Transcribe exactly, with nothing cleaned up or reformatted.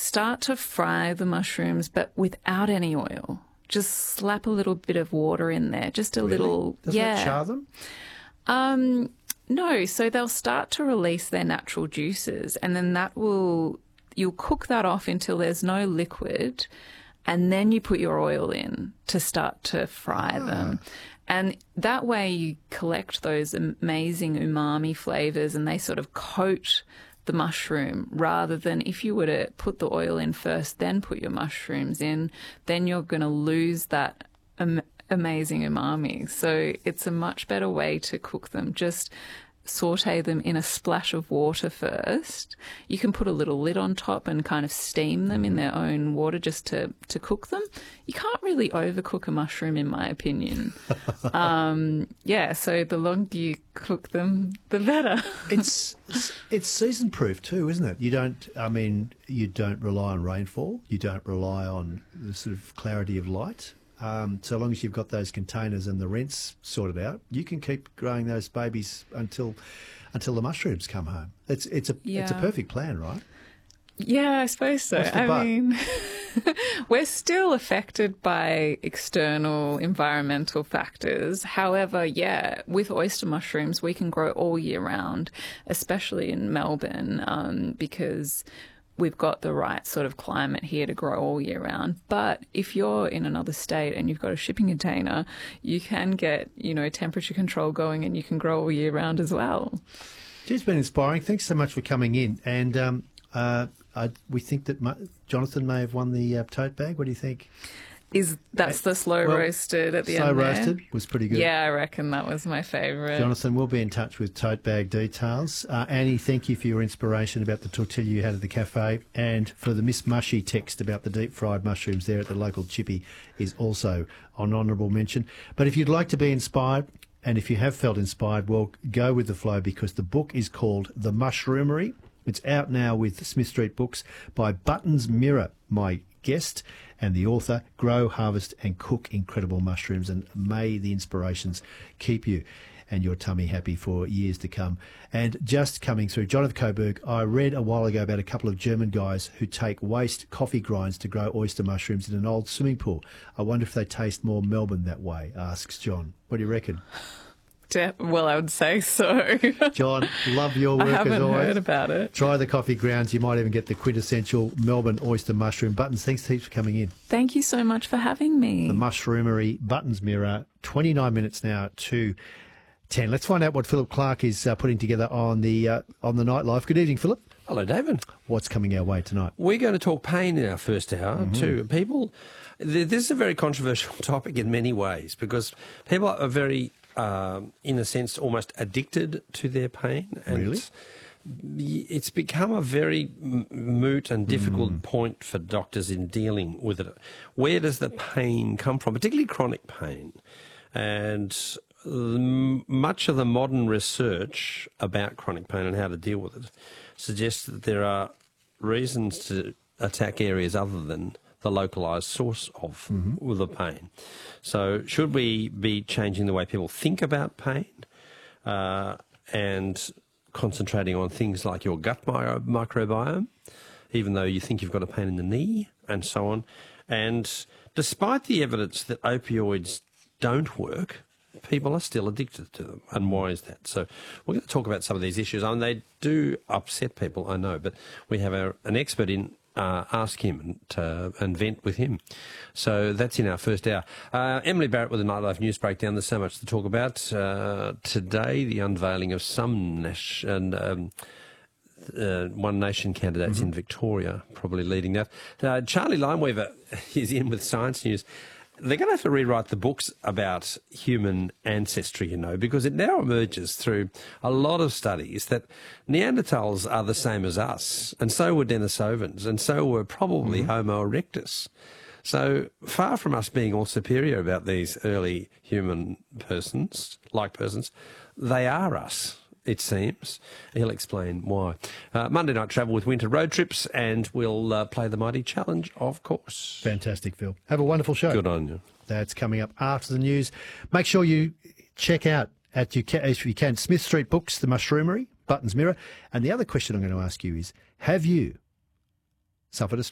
start to fry the mushrooms, but without any oil. Just slap a little bit of water in there, just a Really? little, Doesn't yeah. it char them? Um, no, so they'll start to release their natural juices, and then that will, you'll cook that off until there's no liquid, and then you put your oil in to start to fry Ah. them. And that way you collect those amazing umami flavors, and they sort of coat the mushroom, rather than if you were to put the oil in first, then put your mushrooms in, then you're going to lose that am- amazing umami. So it's a much better way to cook them. Just saute them in a splash of water first. You can put a little lid on top and kind of steam them in their own water just to, to cook them. You can't really overcook a mushroom, in my opinion. um, yeah, so the longer you cook them, the better. It's it's season proof too, isn't it? You don't. I mean, you don't rely on rainfall. You don't rely on the sort of clarity of light. Um, so long as you've got those containers and the rents sorted out, you can keep growing those babies until until the mushrooms come home. It's it's a Yeah. it's a perfect plan, right? Yeah, I suppose so. What's the I but? mean, we're still affected by external environmental factors. However, yeah, with oyster mushrooms, we can grow all year round, especially in Melbourne, um, because we've got the right sort of climate here to grow all year round. But if you're in another state and you've got a shipping container, you can get, you know, temperature control going, and you can grow all year round as well. It's been inspiring. Thanks so much for coming in. And um, uh, I, we think that Ma- Jonathan may have won the uh, tote bag. What do you think? Is that's the slow Well, roasted at the Slow end there? roasted was pretty good. Yeah, I reckon that was my favourite. Jonathan, we'll be in touch with tote bag details. Uh, Annie, thank you for your inspiration about the tortilla you had at the cafe, and for the Miss Mushy text about the deep fried mushrooms there at the local chippy is also an honourable mention. But if you'd like to be inspired, and if you have felt inspired, well, go with the flow, because the book is called The Mushroomery. It's out now with Smith Street Books by Buttons Mirror, my guest, and the author. Grow, harvest and cook incredible mushrooms, and may the inspirations keep you and your tummy happy for years to come. And just coming through, John of Coburg, I read a while ago about a couple of German guys who take waste coffee grinds to grow oyster mushrooms in an old swimming pool. I wonder if they taste more Melbourne that way, asks John. What do you reckon? De- well, I would say so. John, love your work I haven't as always. heard about it. Try the coffee grounds. You might even get the quintessential Melbourne oyster mushroom. Buttons, thanks heaps for coming in. Thank you so much for having me. The Mushroomery, Buttons Mirror, twenty-nine minutes now to ten. Let's find out what Philip Clark is uh, putting together on the uh, on the nightlife. Good evening, Philip. Hello, David. What's coming our way tonight? We're going to talk pain in our first hour Mm-hmm. too. People, th- this is a very controversial topic in many ways, because people are very, um, in a sense, almost addicted to their pain. And Really? It's, it's become a very m- moot and difficult Mm. point for doctors in dealing with it. Where does the pain come from, particularly chronic pain? And m- much of the modern research about chronic pain and how to deal with it suggests that there are reasons to attack areas other than the localised source of Mm-hmm. the pain. So should we be changing the way people think about pain uh, and concentrating on things like your gut mi- microbiome, even though you think you've got a pain in the knee, and so on? And despite the evidence that opioids don't work, people are still addicted to them. And why is that? So we're going to talk about some of these issues. I mean, they do upset people, I know, but we have a, an expert in. Uh, ask him and, uh, and vent with him. So that's in our first hour. Uh, Emily Barrett with the Nightlife News Breakdown. There's so much to talk about. Uh, today, the unveiling of some Nash and um, uh, One Nation candidates Mm-hmm. in Victoria, probably leading that. Uh, Charlie Limeweaver is in with Science News. They're going to have to rewrite the books about human ancestry, you know, because it now emerges through a lot of studies that Neanderthals are the same as us, and so were Denisovans, and so were probably Mm-hmm. Homo erectus. So far from us being all superior about these early human persons, like persons, they are us, it seems. He'll explain why. Uh, Monday night travel with winter road trips, and we'll uh, play the Mighty Challenge, of course. Fantastic, Phil. Have a wonderful show. Good on you. That's coming up after the news. Make sure you check out, at you can, if you can, Smith Street Books, The Mushroomery, Buttons Mirror. And the other question I'm going to ask you is, have you suffered a